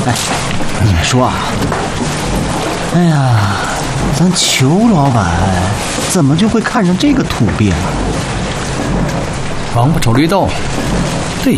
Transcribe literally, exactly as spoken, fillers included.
哎，你说啊，哎呀，咱裘老板怎么就会看上这个土鳖呢？ 王八瞅绿豆，